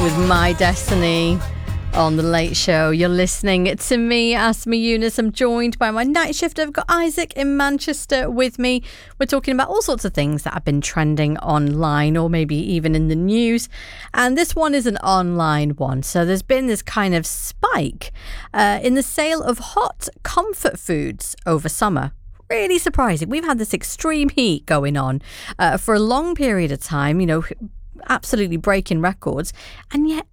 with My Destiny on The Late Show. You're listening to me, Asma Yunus. I'm joined by my night shifter. I've got Isaac in Manchester with me. We're talking about all sorts of things that have been trending online or maybe even in the news. And this one is an online one. So there's been this kind of spike in the sale of hot comfort foods over summer. Really surprising. We've had this extreme heat going on for a long period of time, you know, absolutely breaking records, and yet